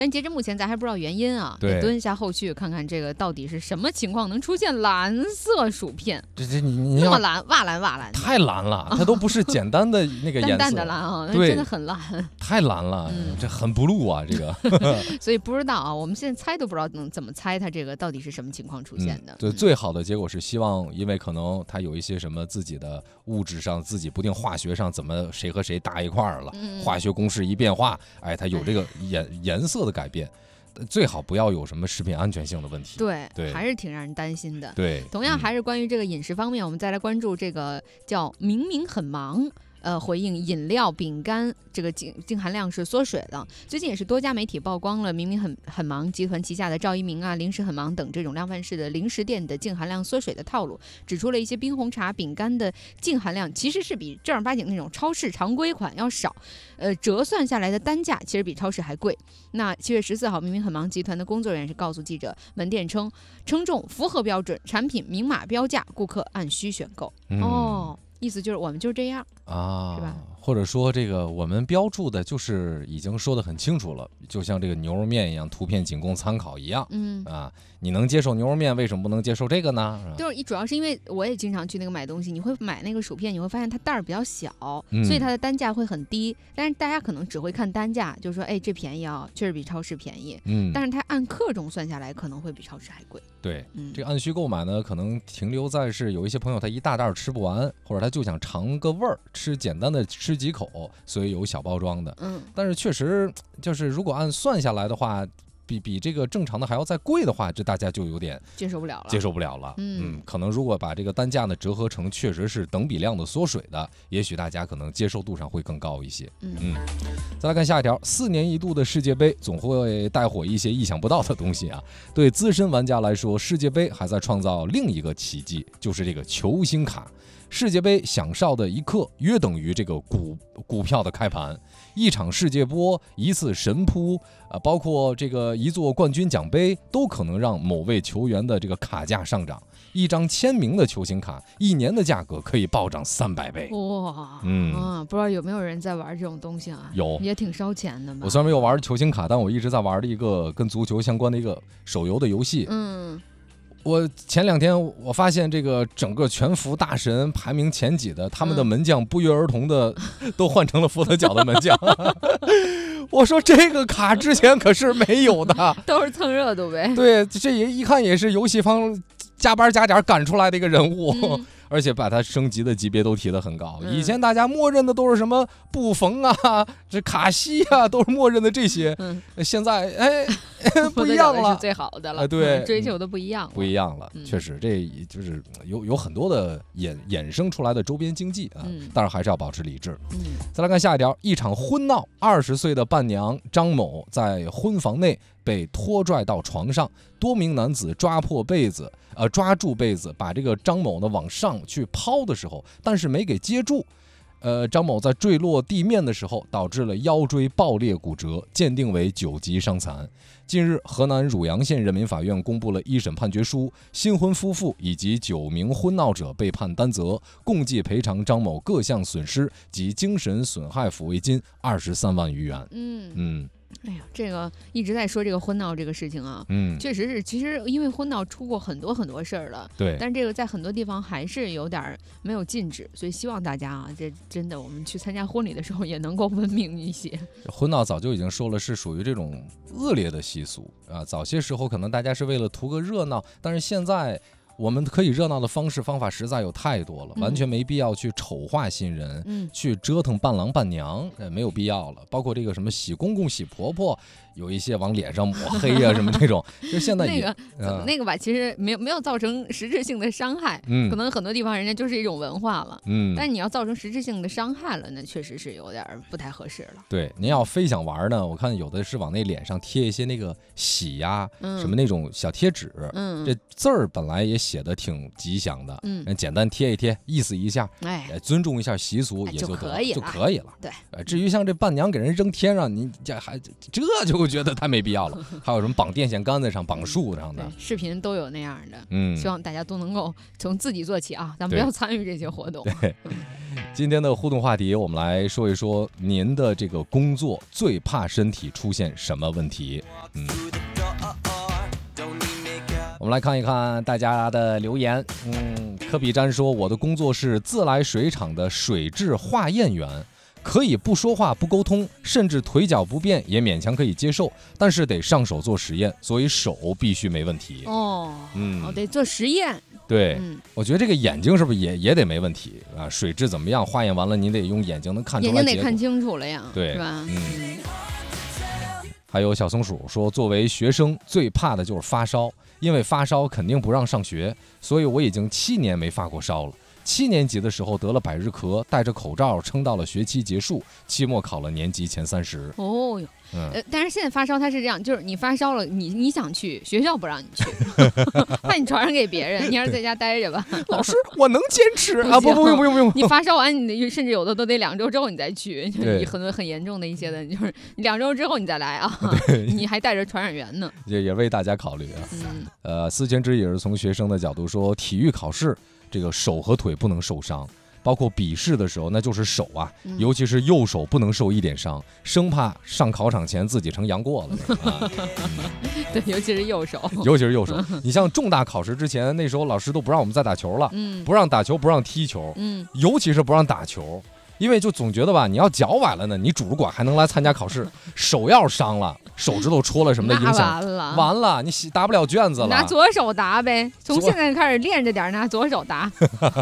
但截至目前咱还不知道原因啊， 对， 得蹲下后续看看这个到底是什么情况能出现蓝色薯片。 这你那么蓝，哇蓝哇蓝， 太蓝了，它都不是简单的那个颜色， 淡淡的蓝啊， 对， 真的很蓝， 太蓝了，这很 blue 啊，这个。 所以不知道啊，我们现在猜都不知道能怎么猜它这个到底是什么情况出现的。 对，最好的结果是希望，因为可能它有一些什么自己的物质上，自己不定化学上怎么谁和谁搭一块儿了，化学公式一变化，哎，它有这个颜色的改变。最好不要有什么食品安全性的问题。 对， 对， 还是挺让人担心的。 对， 同样还是关于这个饮食方面，我们再来关注这个叫明明很忙。回应饮料、饼干这个净含量是缩水的。最近也是多家媒体曝光了明明很忙集团旗下的赵一鸣啊、零食很忙等这种量贩式的零食店的净含量缩水的套路，指出了一些冰红茶、饼干的净含量其实是比正儿八经那种超市常规款要少，折算下来的单价其实比超市还贵。那7月14号，明明很忙集团的工作人员是告诉记者，门店称重符合标准，产品明码标价，顾客按需选购。意思就是我们就这样啊，是吧？ 或者说这个我们标注的就是已经说得很清楚了，就像这个牛肉面一样，图片仅供参考一样。你能接受牛肉面，为什么不能接受这个呢？ 就是主要是因为我也经常去那个买东西，你会买那个薯片，你会发现它袋儿比较小，所以它的单价会很低。但是大家可能只会看单价，就说哎这便宜啊，确实比超市便宜。但是它按克重算下来，可能会比超市还贵。 对，这个按需购买呢，可能停留在是有一些朋友他一大袋吃不完，或者他就想尝个味儿，简单的吃几口，所以有小包装的。但是确实就是如果按算下来的话，比这个正常的还要再贵的话，这大家就有点接受不了了。可能如果把这个单价呢折合成确实是等比量的缩水的，也许大家可能接受度上会更高一些。再来看下一条，4年一度的世界杯总会带火一些意想不到的东西啊。对资深玩家来说，世界杯还在创造另一个奇迹，就是这个球星卡。世界杯响哨的一刻，约等于这个股票的开盘。一场世界波，一次神扑，包括这个一座冠军奖杯，都可能让某位球员的这个卡价上涨。一张签名的球星卡，1年的价格可以暴涨300倍。 哇，不知道有没有人在玩这种东西啊？ 有， 也挺烧钱的嘛。 我虽然没有玩球星卡，但我一直在玩的一个跟足球相关的一个手游的游戏。我前2天我发现这个整个全服大神排名前几的，他们的门将不约而同的都换成了佛得角的门将。我说这个卡之前可是没有的， 都是蹭热度呗。 对，这也一看也是游戏方加班加点赶出来的一个人物。而且把它升级的级别都提得很高。以前大家默认的都是什么布冯啊、这卡西啊，都是默认的这些。现在不一样了， 是最好的了。 对， 追求的不一样了。确实，这就是有很多的衍生出来的周边经济啊。但是还是要保持理智。再来看下一条，一场婚闹，20岁的伴娘张某在婚房内被拖拽到床上，多名男子抓住被子，把这个张某呢往上去抛的时候，但是没给接住。张某在坠落地面的时候，导致了腰椎爆裂骨折，鉴定为9级伤残。近日，河南汝阳县人民法院公布了一审判决书，新婚夫妇以及9名婚闹者被判担责，共计赔偿张某各项损失及精神损害抚慰金23万余元。 哎呀，这个一直在说这个婚闹这个事情啊，确实是，其实因为婚闹出过很多事儿了， 对， 但这个在很多地方还是有点没有禁止，所以希望大家啊，这真的我们去参加婚礼的时候也能够文明一些。 婚闹早就已经说了是属于这种恶劣的习俗啊，早些时候可能大家是为了图个热闹，但是现在我们可以热闹的方法实在有太多了，完全没必要去丑化新人，去折腾伴郎伴娘，没有必要了。包括这个什么洗公公洗婆婆，有一些往脸上抹黑啊什么这种，就现在也那个吧，其实没有造成实质性的伤害，可能很多地方人家就是一种文化了，但是你要造成实质性的伤害了，那确实是有点不太合适了。 对，您要非想玩呢，我看有的是往那脸上贴一些那个喜呀，什么那种小贴纸，这字儿本来也写的挺吉祥的，简单贴一贴，意思一下，尊重一下习俗也就可以了。 对， 至于像这伴娘给人扔天上，你这就觉得太没必要了。还有什么绑电线杆子上、绑树上的， 视频都有那样的。希望大家都能够从自己做起啊，咱们不要参与这些活动。 对。 今天的互动话题，我们来说一说您的这个工作最怕身体出现什么问题？我们来看一看大家的留言。科比詹说，我的工作是自来水厂的水质化验员，可以不说话不沟通，甚至腿脚不便也勉强可以接受，但是得上手做实验，所以手必须没问题。 得做实验。 对，我觉得这个眼睛是不是也得没问题啊？水质怎么样？化验完了，你得用眼睛能看出来， 眼睛得看清楚了呀， 对， 是吧？ 还有小松鼠说，作为学生最怕的就是发烧，因为发烧肯定不让上学，所以我已经7年没发过烧了。7年级的时候得了百日咳，戴着口罩撑到了学期结束，期末考了年级前30。 但是现在发烧它是这样，就是你发烧了，你想去学校不让你去，怕你传染给别人，你还是在家待着吧。 老师，我能坚持啊！不用， 你发烧完，你甚至有的都得2周之后你再去，就是很多很严重的一些的，就是2周之后你再来啊，你还带着传染源呢。 也为大家考虑啊。思前之也是从学生的角度说，体育考试这个手和腿不能受伤。包括笔试的时候，那就是手啊，尤其是右手不能受一点伤，生怕上考场前自己成杨过了。 对，尤其是右手。你像重大考试之前，那时候老师都不让我们再打球了，不让打球，不让踢球，尤其是不让打球。因为就总觉得吧，你要脚崴了呢，你拄着拐还能来参加考试，手要伤了，手指头戳了什么的影响，完了，你答不了卷子了。 拿左手答呗，从现在开始练着点，拿左手答。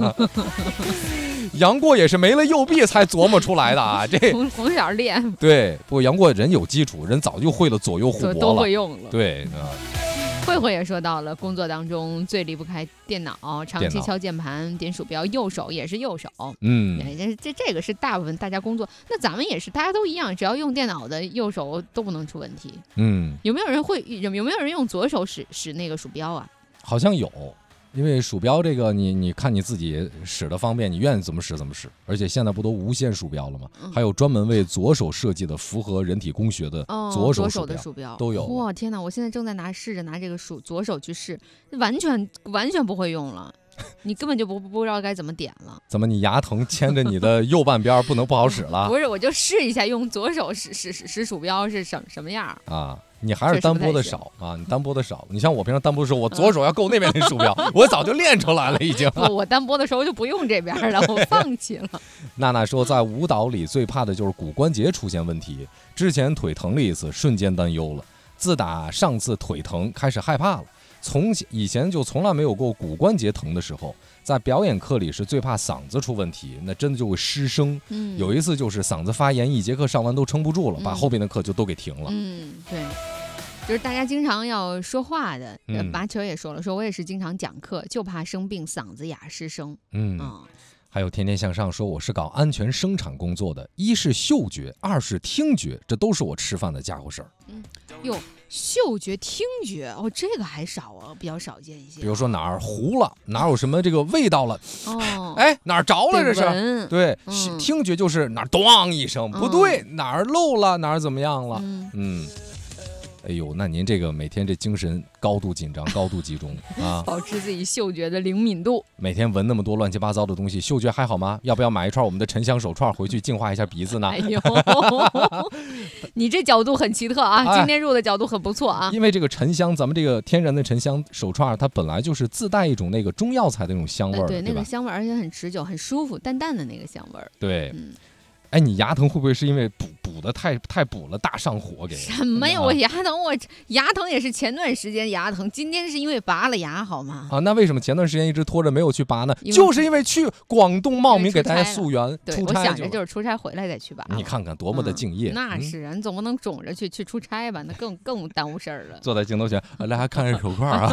杨过也是没了右臂才琢磨出来的啊，这从小练。 对，不过杨过人有基础，人早就会了左右互搏了， 都会用了。 对慧慧也说到了，工作当中最离不开电脑，长期敲键盘、点鼠标，右手也是右手。这个是大部分大家工作，那咱们也是，大家都一样，只要用电脑的右手都不能出问题。有没有人用左手使那个鼠标啊？ 好像有。因为鼠标这个你看你自己使的方便，你愿意怎么使怎么使，而且现在不都无线鼠标了吗？还有专门为左手设计的符合人体工学的左手的鼠标都有。 哇，天哪！我现在正在试着拿这个左手去试，完全不会用了。你根本就不知道该怎么点了。 怎么你牙疼牵着你的右半边不好使了？ 不是，我就试一下用左手使鼠标是什么样啊？你还是单拨的少啊！你单拨的少，你像我平常单拨的时候，我左手要够那边的鼠标，我早就练出来了已经。 我单拨的时候就不用这边了，我放弃了。 娜娜说，在舞蹈里最怕的就是骨关节出现问题，之前腿疼了一次，瞬间担忧了。自打上次腿疼开始害怕了，以前就从来没有过骨关节疼的时候。在表演课里是最怕嗓子出问题，那真的就会失声。有一次就是嗓子发炎，1节课上完都撑不住了，把后边的课就都给停了。 对，就是大家经常要说话的。麻球也说了，说我也是经常讲课，就怕生病嗓子哑失声。 还有天天向上说，我是搞安全生产工作的，一是嗅觉，二是听觉，这都是我吃饭的家伙事儿。 嗅觉、听觉，这个还少啊，比较少见一些。 比如说哪儿糊了，哪有什么这个味道了，哪儿着了这是？对，听觉就是哪儿咚一声，不对，哪儿漏了，哪儿怎么样了？哎呦，那您这个每天这精神高度紧张、高度集中啊， 保持自己嗅觉的灵敏度。 每天闻那么多乱七八糟的东西，嗅觉还好吗？要不要买一串我们的沉香手串回去净化一下鼻子呢？ 哎呦，你这角度很奇特啊，今天入的角度很不错啊。 因为这个沉香，咱们这个天然的沉香手串，它本来就是自带一种那个中药材的那种香味儿， 对，那个香味儿，而且很持久，很舒服，淡淡的那个香味儿。 对，你牙疼会不会是因为补的太补了，大上火给？ 什么呀，我牙疼也是前段时间牙疼，今天是因为拔了牙，好吗？ 那为什么前段时间一直拖着没有去拔呢？就是因为去广东茂名给大家溯源， 对，我想着就是出差回来再去拔。 你看看多么的敬业。 那是啊，你总不能肿着去出差吧？那更耽误事儿了。 坐在镜头前，来还看着手串啊！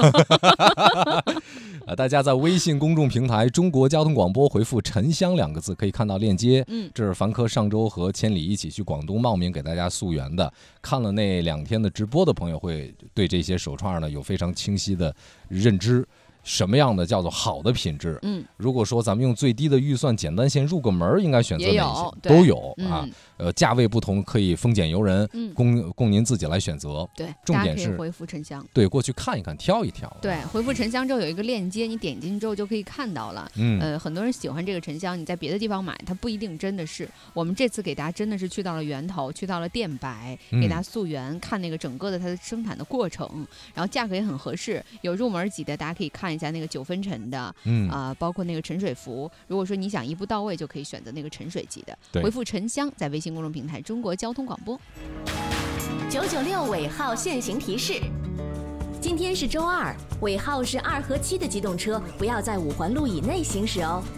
大家在微信公众平台中国交通广播回复沉香2个字，可以看到链接。这是凡科上周和千里一起去广东茂名给大家溯源的，看了那2天的直播的朋友会对这些手串呢有非常清晰的认知。 什么样的叫做好的品质。如果说咱们用最低的预算简单线入个门，应该选择哪些？都有啊。价位不同可以丰俭由人，供您自己来选择。 对， 重点是回复沉香。 对，过去看一看，挑一挑。 对，回复沉香之后有一个链接，你点进去之后就可以看到了。很多人喜欢这个沉香，你在别的地方买，它不一定真的是。我们这次给大家真的是去到了源头，去到了电白，给大家溯源，看那个整个的它的生产的过程，然后价格也很合适，有入门级的，大家可以看一下那个9分沉的，包括那个沉水服。如果说你想一步到位，就可以选择那个沉水级的。回复沉香，在微信公众平台中国交通广播。 996尾号限行提示：今天是周2，尾号是2和7的机动车不要在5环路以内行驶哦。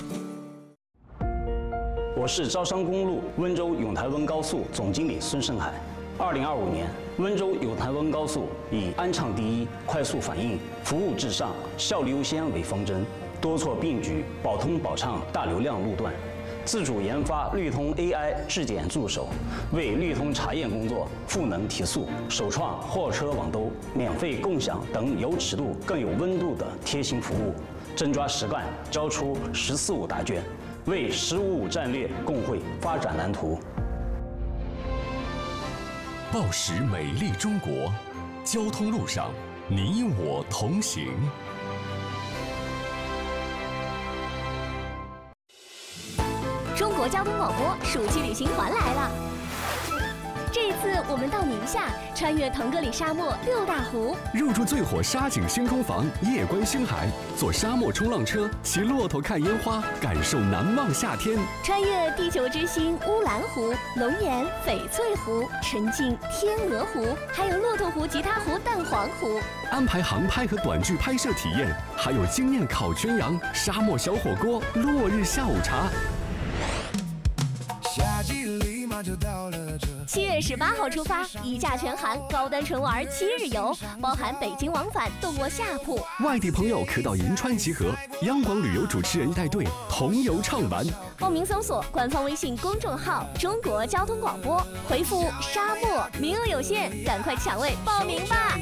我是招商公路温州永台温高速总经理孙胜海。2025年，温州永台温高速以安畅第一、快速反应、服务至上、效率优先为方针，多措并举，保通保畅大流量路段，自主研发绿通 AI 质检助手，为绿通查验工作赋能提速，首创货车网兜、免费共享等有尺度更有温度的贴心服务，真抓实干，交出“14-5”答卷，为“15-5”战略共绘发展蓝图。 报时美丽中国，交通路上你我同行。 中国交通广播暑期旅行团来了。这一次我们到宁夏，穿越腾格里沙漠6大湖， 入住最火沙景星空房，夜观星海，坐沙漠冲浪车，骑骆驼看烟花，感受难忘夏天。 穿越地球之星乌兰湖、龙岩、翡翠湖、沉浸天鹅湖，还有骆驼湖、吉他湖、蛋黄湖。 安排航拍和短剧拍摄体验，还有惊艳烤全羊、沙漠小火锅、落日下午茶。 7月18号出发，1价全含，高端纯玩7日游，包含北京往返，动过下铺。 外地朋友可到银川集合，央广旅游主持人带队同游畅玩。 报名搜索官方微信公众号“中国交通广播”，回复“沙漠”，名额有限，赶快抢位报名吧！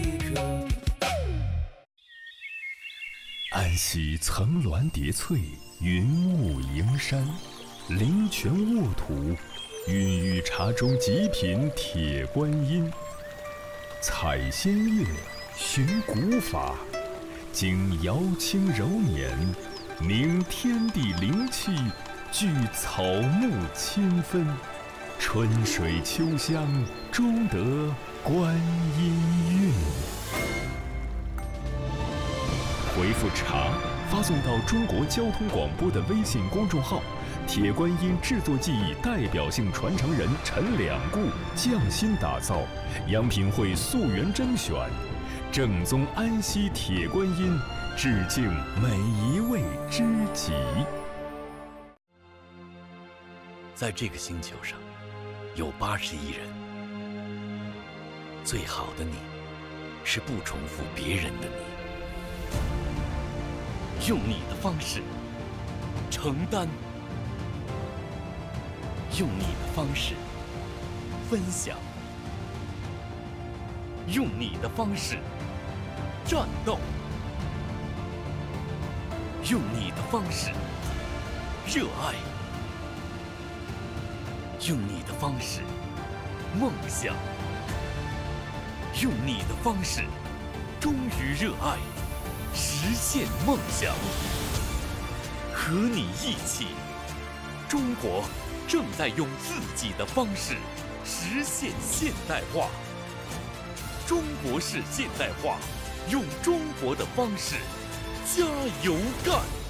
安溪层峦叠翠，云雾迎山，灵泉沃土，孕育茶中极品铁观音。采仙乐，寻古法，经瑶清柔年，凝天地灵气，聚草木清芬，春水秋香，终得观音韵。回复茶，发送到中国交通广播的微信公众号。铁观音制作技艺代表性传承人陈两固匠心打造，央评会溯源甄选，正宗安溪铁观音，致敬每一位知己。 在这个星球上，有80亿人，最好的你，是不重复别人的你，用你的方式承担。用你的方式分享，用你的方式战斗，用你的方式热爱，用你的方式梦想，用你的方式忠于热爱，实现梦想。和你一起，中国正在用自己的方式实现现代化。中国式现代化，用中国的方式加油干！